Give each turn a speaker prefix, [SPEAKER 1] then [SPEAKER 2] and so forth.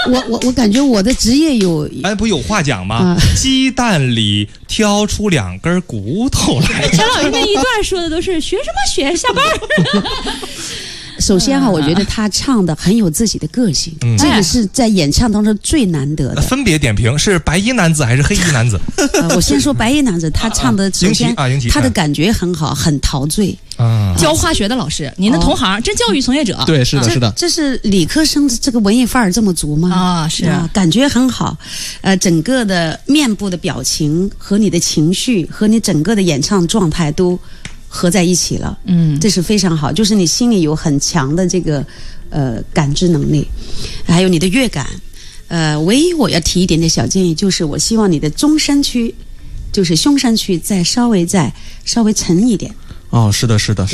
[SPEAKER 1] 我感觉我的职业有，
[SPEAKER 2] 哎，不有话讲吗？鸡蛋里挑出2根骨头来。
[SPEAKER 3] 陈老师那一段说的都是学什么学，下班。
[SPEAKER 1] 首先哈，我觉得他唱的很有自己的个性，这个是在演唱当中最难得的。
[SPEAKER 2] 分别点评是白衣男子还是黑衣男子？
[SPEAKER 1] 我先说白衣男子，他唱的首先他的感觉很好，很陶醉。
[SPEAKER 3] 教化学的老师，您的同行，真教育从业者。
[SPEAKER 4] 对，是的，是的。
[SPEAKER 1] 这是理科生这个文艺范儿这么足吗？
[SPEAKER 3] 啊，是啊，
[SPEAKER 1] 感觉很好。整个的面部的表情和你的情绪和你整个的演唱状态都合在一起了，这是非常好，就是你心里有很强的这个感知能力，还有你的乐感。唯一我要提一点点小建议，就是我希望你的中山区，就是胸山区再稍微沉一点。
[SPEAKER 4] 哦，是的，是的。